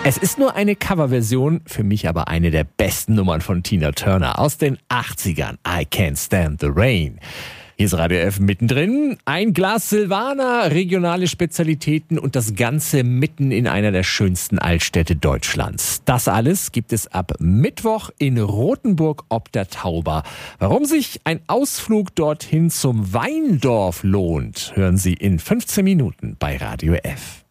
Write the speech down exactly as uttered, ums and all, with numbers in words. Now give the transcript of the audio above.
Es ist nur eine Coverversion, für mich aber eine der besten Nummern von Tina Turner aus den achtzigern. I Can't Stand the Rain. Hier ist Radio F mittendrin. Ein Glas Silvaner, regionale Spezialitäten und das Ganze mitten in einer der schönsten Altstädte Deutschlands. Das alles gibt es ab Mittwoch in Rothenburg ob der Tauber. Warum sich ein Ausflug dorthin zum Weindorf lohnt, hören Sie in fünfzehn Minuten bei Radio F.